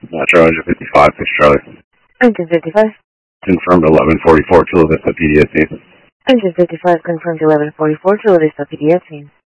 Metro Engine 55, 6 Charlie. Engine 55. Confirmed 1144, Chula Vista, PDS team. Engine 55 confirmed 1144, Chula Vista, PDS team.